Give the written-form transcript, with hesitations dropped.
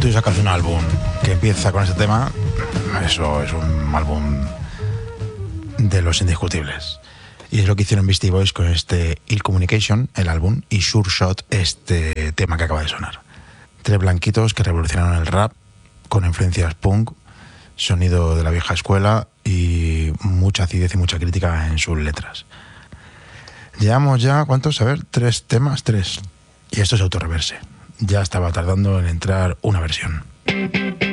tú sacas un álbum que empieza con este tema, eso es un álbum de los indiscutibles. Y es lo que hicieron Beastie Boys con este Ill Communication, el álbum, y Sure Shot, este tema que acaba de sonar. Tres blanquitos que revolucionaron el rap con influencias punk, sonido de la vieja escuela y mucha acidez y mucha crítica en sus letras. Llevamos ya, ¿cuántos? A ver, 3 temas, 3. Y esto es autorreverse. Ya estaba tardando en entrar una versión.